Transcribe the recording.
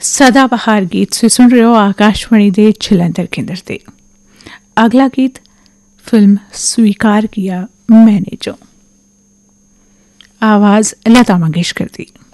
सदाबहार गीत से सुन रहे हो आकाशवाणी दे जलंधर केंद्र से। अगला गीत फिल्म स्वीकार किया मैंने जो, आवाज लता मंगेशकर दी।